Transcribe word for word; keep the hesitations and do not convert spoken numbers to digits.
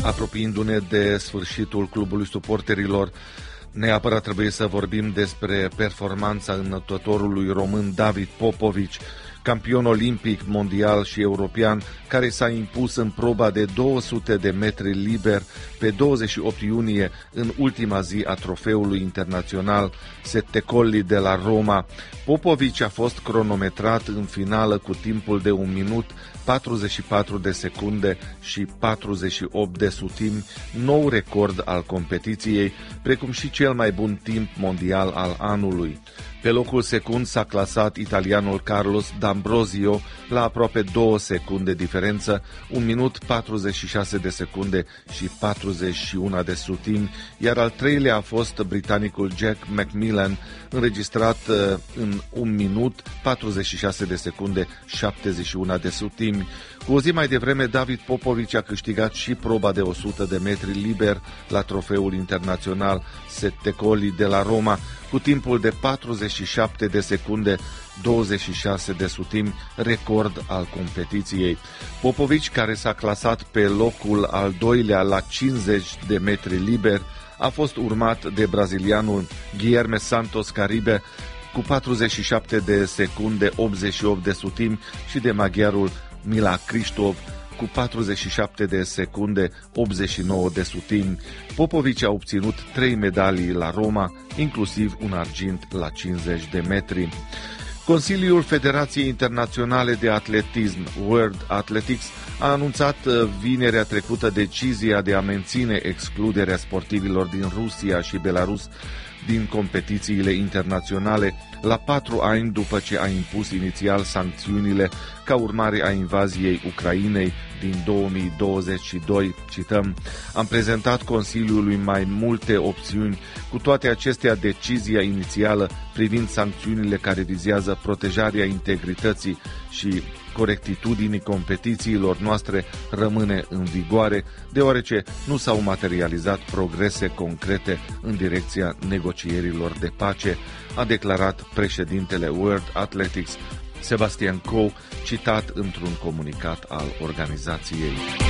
Apropiindu-ne de sfârșitul clubului suporterilor, neapărat trebuie să vorbim despre performanța înătătorului român David Popovici, campion olimpic, mondial și european, care s-a impus în proba de două sute de metri liber pe douăzeci și opt iunie, în ultima zi a trofeului internațional Sette Colli de la Roma. Popovici a fost cronometrat în finală cu timpul de un minut, patruzeci și patru de secunde și patruzeci și opt de sutimi, nou record al competiției, precum și cel mai bun timp mondial al anului. Pe locul secund s-a clasat italianul Carlos D'Ambrosio la aproape două secunde diferență, un minut patruzeci și șase de secunde și patruzeci și unu de sutimi, iar al treilea a fost britanicul Jack McMillan, înregistrat în un minut patruzeci și șase de secunde șaptezeci și unu de sutimi. Cu o zi mai devreme, David Popovici a câștigat și proba de o sută de metri liber la trofeul internațional Sette Colli de la Roma, cu timpul de patruzeci și șapte de secunde douăzeci și șase de sutimi, record al competiției. Popovici, care s-a clasat pe locul al doilea la cincizeci de metri liber, a fost urmat de brazilianul Guilherme Santos Caribe cu patruzeci și șapte de secunde optzeci și opt de sutimi și de maghiarul Mila Kristov cu patruzeci și șapte de secunde optzeci și nouă de sutimi. Popovici a obținut trei medalii la Roma, inclusiv un argint la cincizeci de metri. Consiliul Federației Internaționale de Atletism, World Athletics, a anunțat vinerea trecută decizia de a menține excluderea sportivilor din Rusia și Belarus din competițiile internaționale la patru ani după ce a impus inițial sancțiunile ca urmare a invaziei Ucrainei din două mii douăzeci și doi. Cităm: am prezentat Consiliului mai multe opțiuni, cu toate acestea decizia inițială privind sancțiunile care vizează protejarea integrității și corectitudinii competițiilor noastre rămâne în vigoare, deoarece nu s-au materializat progrese concrete în direcția negocierilor de pace, a declarat președintele World Athletics, Sebastian Coe, citat într-un comunicat al organizației.